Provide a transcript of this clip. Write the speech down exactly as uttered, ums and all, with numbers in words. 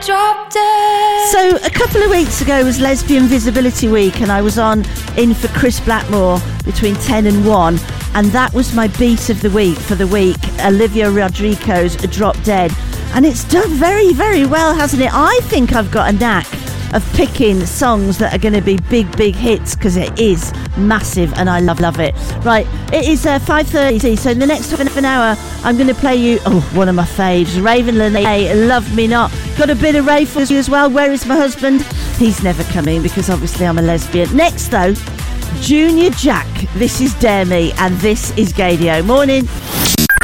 Drop dead. So a couple of weeks ago was Lesbian Visibility Week, and I was on in for Chris Blackmore between ten and one, and that was my beat of the week for the week, Olivia Rodrigo's Drop Dead. And it's done very, very well, hasn't it? I think I've got a knack of picking songs that are going to be big, big hits, because it is massive and I love, love it. Right, it is uh, five thirty, so in the next half an hour, I'm going to play you, oh, one of my faves, Raven Lenae, Love Me Not. Got a bit of rave for you as well. Where is my husband? He's never coming because obviously I'm a lesbian. Next, though, Junior Jack. This is Dare Me, and this is Gadio. Morning.